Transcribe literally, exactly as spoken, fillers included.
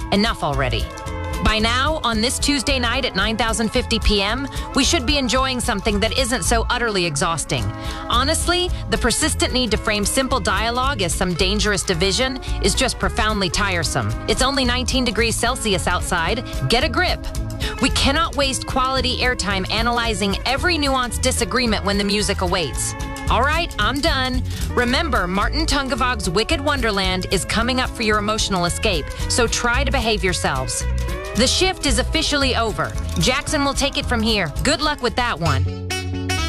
Enough already. By now, on this Tuesday night at nine thousand fifty p m, we should be enjoying something that isn't so utterly exhausting. Honestly, the persistent need to frame simple dialogue as some dangerous division is just profoundly tiresome. It's only nineteen degrees Celsius outside. Get a grip. We cannot waste quality airtime analyzing every nuanced disagreement when the music awaits. All right, I'm done. Remember, Martin Tungavag's Wicked Wonderland is coming up for your emotional escape, so try to behave yourselves. The shift is officially over. Jackson will take it from here. Good luck with that one.